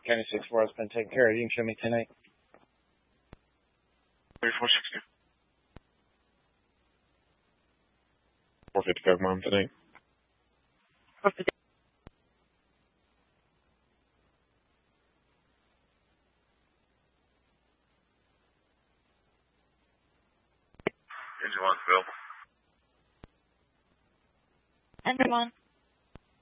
County 6-4 has been taken care of. You can show me 10-8. 3460. 455 mom tonight. 450. Engine 1's available. Engine 1.